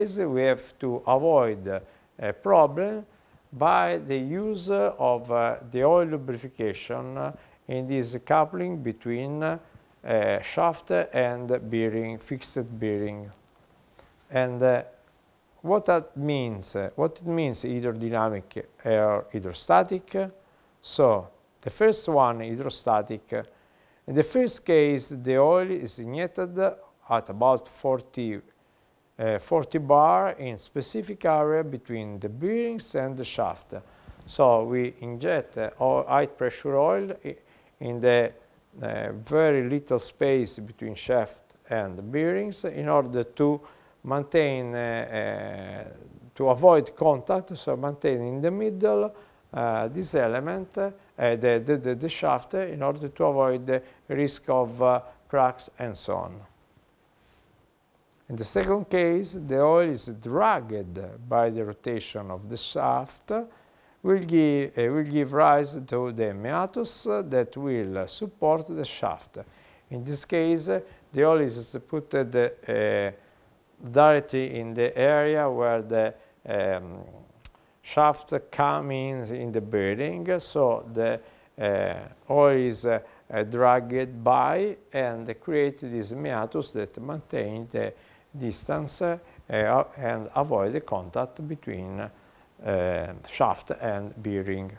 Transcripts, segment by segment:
we have to avoid a problem by the use of the oil lubrication in this coupling between shaft and bearing, fixed bearing. And what that means? What it means hydrodynamic or hydrostatic? So the first one, hydrostatic. In the first case, the oil is injected at about 40 bar in specific area between the bearings and the shaft. So we inject high pressure oil in the very little space between shaft and the bearings in order to maintain, to avoid contact, so maintain in the middle this element, the shaft, in order to avoid the risk of cracks and so on. In the second case, the oil is dragged by the rotation of the shaft, will give rise to the meatus that will support the shaft. In this case, the oil is put directly in the area where the shaft comes in the bearing, so the oil is dragged by and creates this meatus that maintains the distance and avoid the contact between shaft and bearing.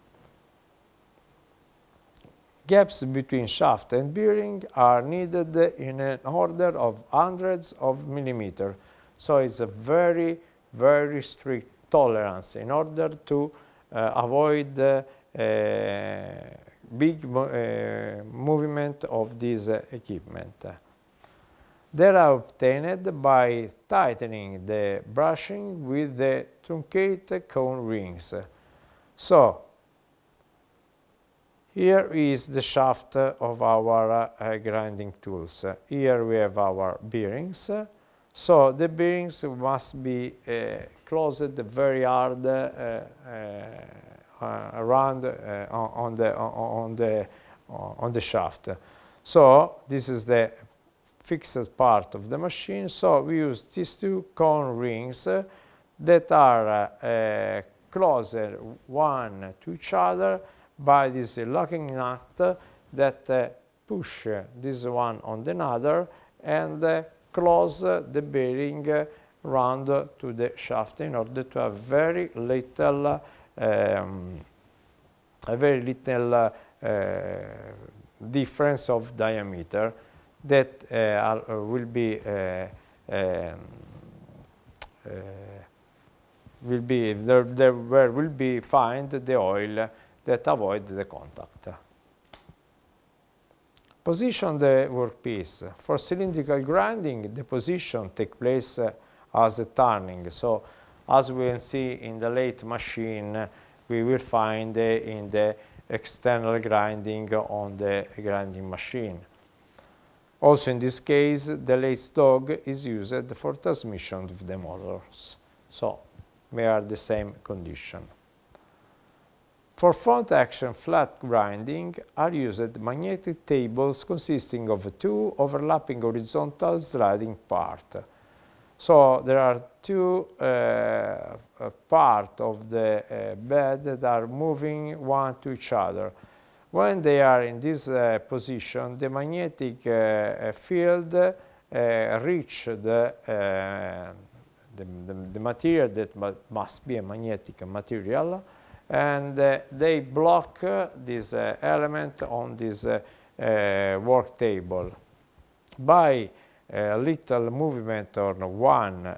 Gaps between shaft and bearing are needed in an order of hundreds of millimeters. So it's a very, very strict tolerance in order to avoid big movement of this equipment. They are obtained by tightening the brushing with the truncate cone rings. So here is the shaft of our grinding tools. Here we have our bearings. So the bearings must be closed very hard around on the shaft. So this is the fixed part of the machine. So we use these two cone rings that are closer one to each other by this locking nut that push this one on the other and close the bearing round to the shaft in order to have very little difference of diameter that will be where will be find the oil that avoid the contact. Position the workpiece. For cylindrical grinding, the position takes place as a turning. So, as we can see in the lathe machine, we will find in the external grinding on the grinding machine. Also, in this case, the lathe dog is used for transmission of the motors. So, we are the same condition. For front action flat grinding are used magnetic tables consisting of two overlapping horizontal sliding parts. So there are two parts of the bed that are moving one to each other. When they are in this position, the magnetic field reach the material that must be a magnetic material, and they block this element on this work table. By a little movement on one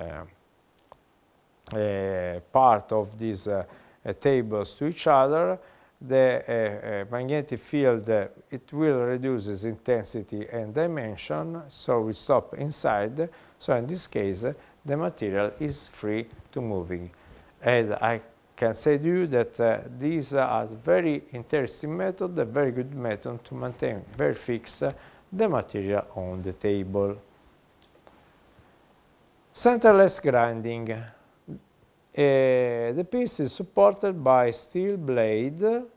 part of these tables to each other, the magnetic field, it will reduce its intensity and dimension, so we stop inside. So in this case, the material is free to moving. And I can say to you that these are a very interesting method, a very good method to maintain very fixed the material on the table. Centerless grinding. The piece is supported by steel blade. A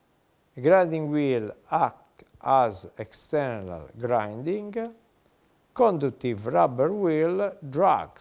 grinding wheel acts as external grinding. conductive rubber wheel drags.